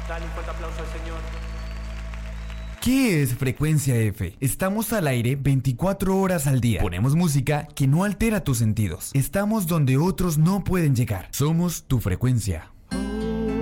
Dale un fuerte aplauso al Señor. ¿Qué es Frecuencia F? Estamos al aire 24 horas al día. Ponemos música que no altera tus sentidos. Estamos donde otros no pueden llegar. Somos tu frecuencia.